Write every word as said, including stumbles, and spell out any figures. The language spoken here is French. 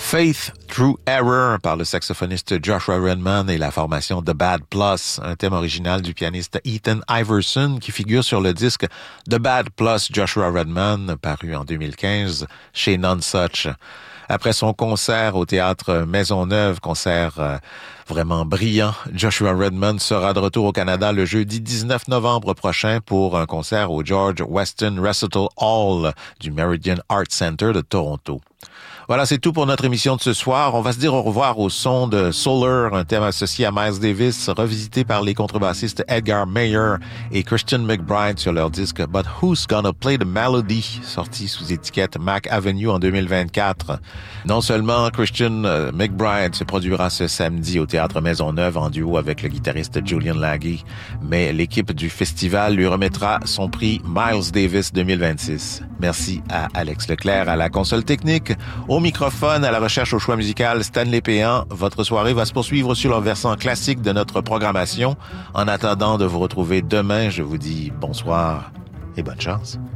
Faith Through Error par le saxophoniste Joshua Redman et la formation The Bad Plus, un thème original du pianiste Ethan Iverson qui figure sur le disque The Bad Plus Joshua Redman, paru en deux mille quinze chez Nonesuch. Après son concert au théâtre Maisonneuve, concert euh, vraiment brillant, Joshua Redman sera de retour au Canada le jeudi dix-neuf novembre prochain pour un concert au George Weston Recital Hall du Meridian Art Center de Toronto. Voilà, c'est tout pour notre émission de ce soir. On va se dire au revoir au son de Solar, un thème associé à Miles Davis, revisité par les contrebassistes Edgar Meyer et Christian McBride sur leur disque But Who's Gonna Play the Melody, sorti sous étiquette Mac Avenue en deux mille vingt-quatre. Non seulement Christian McBride se produira ce samedi au Théâtre Maisonneuve en duo avec le guitariste Julian Laghi, mais l'équipe du festival lui remettra son prix Miles Davis deux mille vingt-six. Merci à Alex Leclerc à la console technique. Au microphone, à la recherche au choix musical, Stanley Péan. Votre soirée va se poursuivre sur le versant classique de notre programmation. En attendant de vous retrouver demain, je vous dis bonsoir et bonne chance.